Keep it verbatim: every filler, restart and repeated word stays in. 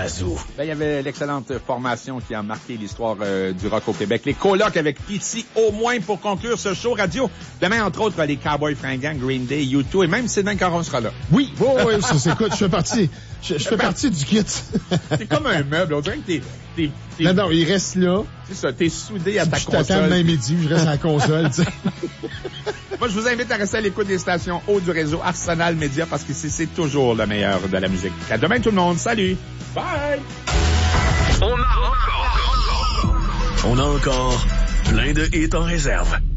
Zazou. Ben, il y avait l'excellente formation qui a marqué l'histoire euh, du rock au Québec. Les colocs avec P T, au moins pour conclure ce show radio. Demain, entre autres, les Cowboys Fringants, Green Day, U deux et même Sylvain Caron sera là. Oui, oui, oui, ça, c'est écoute, je fais partie, je, je fais partie du kit. C'est comme un meuble, on dirait que t'es, t'es, t'es... Non, non, il reste là. C'est ça, t'es soudé à ta je console. Je t'attends demain midi, je reste à la console, tu sais. Moi, je vous invite à rester à l'écoute des stations haut du réseau Arsenal Média parce que c'est, c'est toujours le meilleur de la musique. À demain tout le monde, salut! Bye! On a encore, on a encore plein de hits en réserve.